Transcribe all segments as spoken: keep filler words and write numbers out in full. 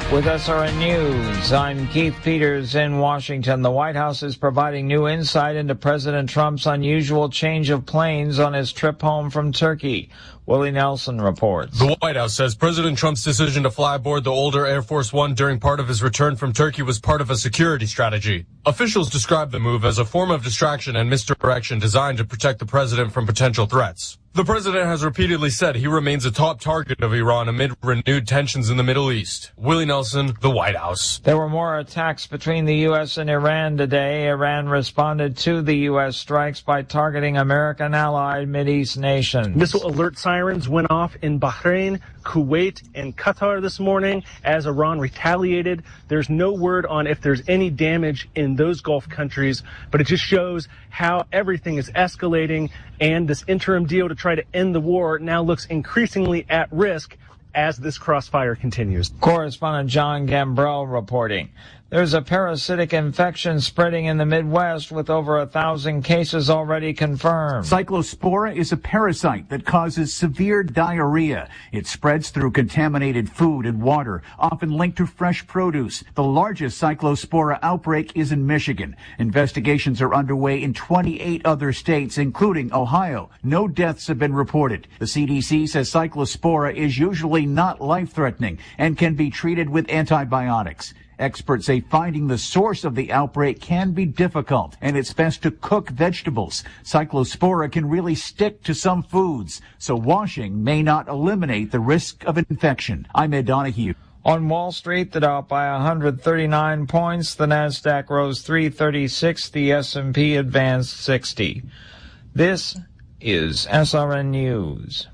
With S R N News, I'm Keith Peters in Washington. The White House is providing new insight into President Trump's unusual change of planes on his trip home from Turkey. Willie Nelson reports. The White House says President Trump's decision to fly aboard the older Air Force One during part of his return from Turkey was part of a security strategy. Officials describe the move as a form of distraction and misdirection designed to protect the president from potential threats. The president has repeatedly said he remains a top target of Iran amid renewed tensions in the Middle East. Willie Nelson, the White House. There were more attacks between the U S and Iran today. Iran responded to the U S strikes by targeting American allied Mideast nations. Missile alert sirens went off in Bahrain, Kuwait, and Qatar this morning as Iran retaliated. There's no word on if there's any damage in those Gulf countries, but it just shows how everything is escalating, and this interim deal to try to end the war now looks increasingly at risk as this crossfire continues. Correspondent John Gambrell reporting. There's a parasitic infection spreading in the Midwest with over a thousand cases already confirmed. Cyclospora is a parasite that causes severe diarrhea. It spreads through contaminated food and water, often linked to fresh produce. The largest Cyclospora outbreak is in Michigan. Investigations are underway in twenty-eight other states, including Ohio. No deaths have been reported. The C D C says Cyclospora is usually not life-threatening and can be treated with antibiotics. Experts say finding the source of the outbreak can be difficult, and it's best to cook vegetables. Cyclospora can really stick to some foods, so washing may not eliminate the risk of infection. I'm Ed Donahue. On Wall Street, the Dow by one hundred thirty-nine points, the Nasdaq rose three thirty-six, the S and P advanced sixty. This is S R N News.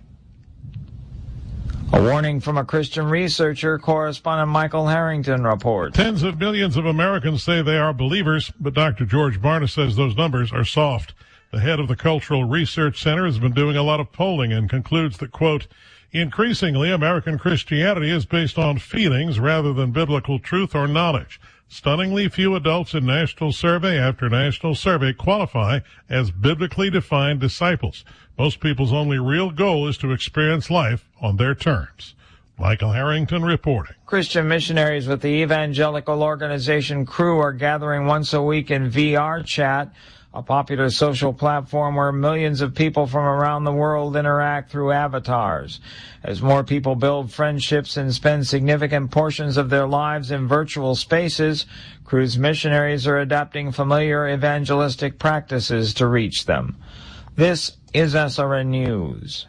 A warning from a Christian researcher, correspondent Michael Harrington reports. Tens of millions of Americans say they are believers, but Doctor George Barna says those numbers are soft. The head of the Cultural Research Center has been doing a lot of polling and concludes that, quote, increasingly American Christianity is based on feelings rather than biblical truth or knowledge. Stunningly few adults in national survey after national survey qualify as biblically defined disciples. Most people's only real goal is to experience life on their terms. Michael Harrington reporting. Christian missionaries with the evangelical organization Crew are gathering once a week in V R Chat, a popular social platform where millions of people from around the world interact through avatars. As more people build friendships and spend significant portions of their lives in virtual spaces, Crew's missionaries are adapting familiar evangelistic practices to reach them. This is S R N News.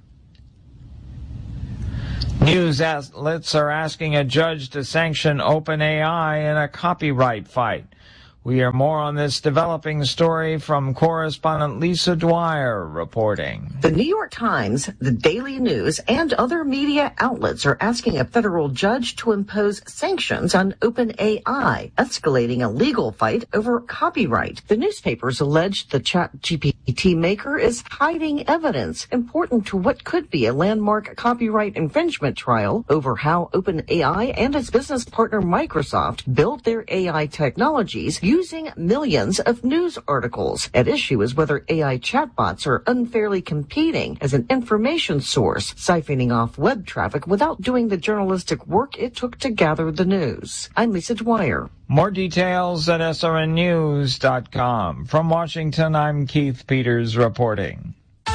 News outlets are asking a judge to sanction OpenAI in a copyright fight. We hear more on this developing story from correspondent Lisa Dwyer reporting. The New York Times, the Daily News, and other media outlets are asking a federal judge to impose sanctions on OpenAI, escalating a legal fight over copyright. The newspapers allege the ChatGPT maker is hiding evidence important to what could be a landmark copyright infringement trial over how OpenAI and its business partner Microsoft built their A I technologies using millions of news articles. At issue is whether A I chatbots are unfairly competing as an information source, siphoning off web traffic without doing the journalistic work it took to gather the news. I'm Lisa Dwyer. More details at S R N news dot com. From Washington, I'm Keith Peters reporting.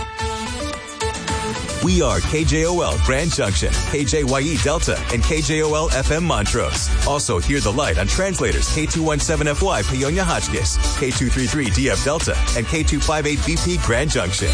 We are K J O L Grand Junction, K J Y E Delta, and K J O L F M Montrose. Also, hear the light on translators K two seventeen F Y Paonia Hotchkiss, K two thirty-three D F Delta, and K two fifty-eight B P Grand Junction.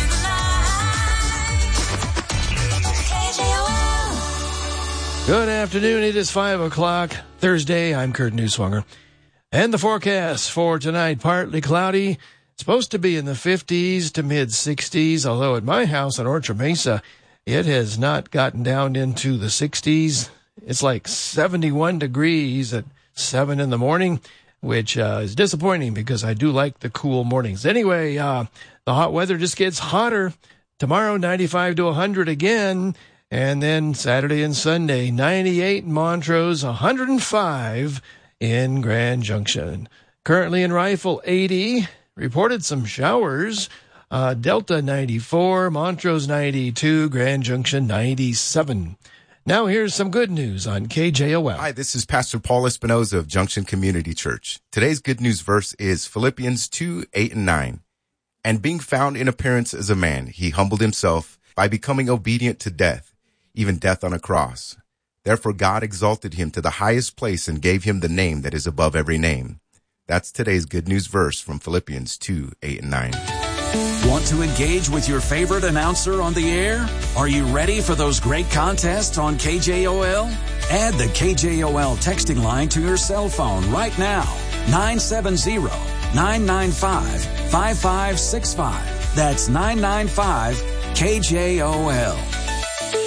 Good afternoon. It is five o'clock Thursday. I'm Kurt Newswanger. And the forecast for tonight, partly cloudy. It's supposed to be in the fifties to mid sixties, although at my house in Orchard Mesa, it has not gotten down into the sixties. It's like seventy-one degrees at seven in the morning, which uh, is disappointing because I do like the cool mornings. Anyway, uh, the hot weather just gets hotter. Tomorrow, ninety-five to one hundred again. And then Saturday and Sunday, ninety-eight in Montrose, one hundred five in Grand Junction. Currently in Rifle, eighty. Reported some showers. Uh, Delta ninety-four, Montrose ninety-two, Grand Junction ninety-seven. Now here's some good news on K J O L. Hi, this is Pastor Paul Espinoza of Junction Community Church. Today's good news verse is Philippians two, eight and nine. And being found in appearance as a man, he humbled himself by becoming obedient to death, even death on a cross. Therefore God exalted him to the highest place and gave him the name that is above every name. That's today's good news verse from Philippians two, eight and nine. Want to engage with your favorite announcer on the air? Are you ready for those great contests on K J O L? Add the K J O L texting line to your cell phone right now. nine seven zero, nine nine five, five five six five. That's nine nine five K J O L.